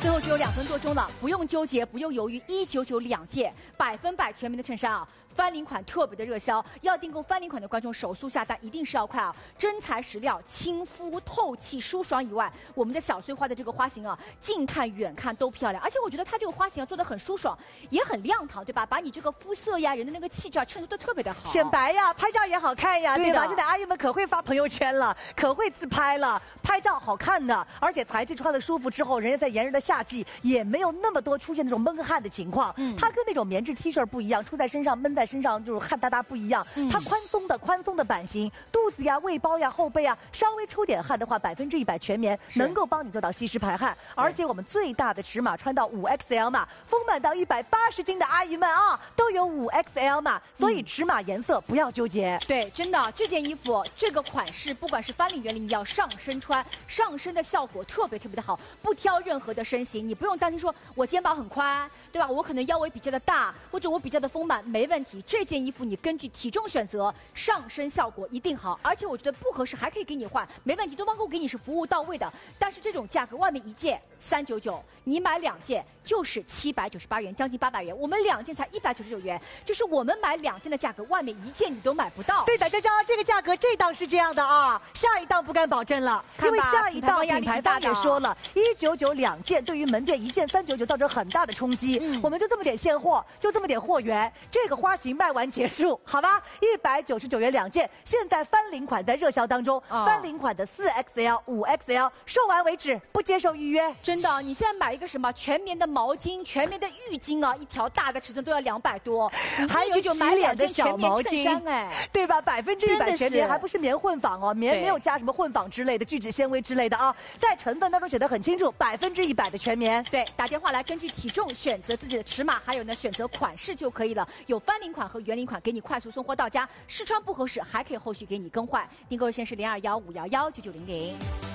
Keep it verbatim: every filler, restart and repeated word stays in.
最后只有两分多钟了，不用纠结，不用犹豫，一九九两件，百分百全棉的衬衫啊！ 翻领款特别的热销，要订购翻领款的观众手速下单一定是要快啊！真材实料，亲肤透气舒爽以外，我们的小碎花的这个花型啊，近看远看都漂亮，而且我觉得它这个花型啊做的很舒爽，也很亮堂，对吧？把你这个肤色呀、人的那个气质啊衬托的特别的好， 显白呀，拍照也好看呀，对吧？ 对的现在阿姨们可会发朋友圈了，可会自拍了，拍照好看的，而且材质穿的舒服之后，人家在炎热的夏季也没有那么多出现那种闷汗的情况。嗯，它跟那种棉质 T 恤不一样，出在身上闷在身上就是汗哒哒不一样。嗯、它宽松的宽松的版型，肚子呀、胃包呀、后背啊，稍微出点汗的话，百分之一百全棉，能够帮你做到吸湿排汗。而且我们最大的尺码穿到五 X L 码，丰满到一百八十斤的阿姨们啊，都有五 X L 码，所以尺码颜色不要纠结。 对，真的，这件衣服这个款式，不管是翻领圆领，你要上身穿，上身的效果特别特别的好，不挑任何的身形，你不用担心说我肩膀很宽，对吧？我可能腰围比较的大，或者我比较的丰满，没问题。这件衣服你根据体重选择，上身效果一定好。而且我觉得不合适还可以给你换，没问题。东方购给你是服务到位的，但是这种价格，外面一件三九九，你买两件就是七百九十八元，将近八百元。我们两件才一百九十九元，就是我们买两件的价格，外面一件你都买不到。 对的，娇娇，这个价格这档是这样的啊，下一档不敢保证了，因为下一档品牌方也说了，一九九两件对于门店一件三九九造成很大的冲击。嗯，我们就这么点现货，就这么点货源，这个花型卖完结束，好吧？一百九十九元两件，现在翻领款在热销当中，哦、翻领款的四 X L、五 X L 售完为止，不接受预约。 真的，你现在买一个什么全棉的毛巾、全棉的浴巾啊，一条大的尺寸都要两百多， 还有洗脸的小毛巾， 哎， 对吧？百分之一百全棉，还不是棉混纺哦，棉没有加什么混纺之类的聚酯纤维之类的啊，在成分当中写得很清楚，百分之一百的全棉。 对，打电话来根据体重选择自己的尺码，还有呢选择款式就可以了。有翻领款和圆领款，给你快速送货到家，试穿不合适还可以后续给你更换。订购热线是零二幺五幺幺九九零零。